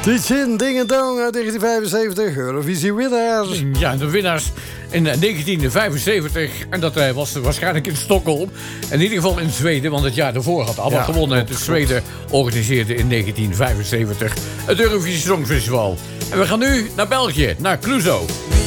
Tietjen, Ding en Dong uit 1975, Eurovisie-winnaars. Ja, de winnaars in 1975. En dat was waarschijnlijk in Stockholm. In ieder geval in Zweden, want het jaar daarvoor had ABBA gewonnen. De Zweden organiseerde in 1975 het Eurovisie Songfestival. En we gaan nu naar België, naar Clouseau.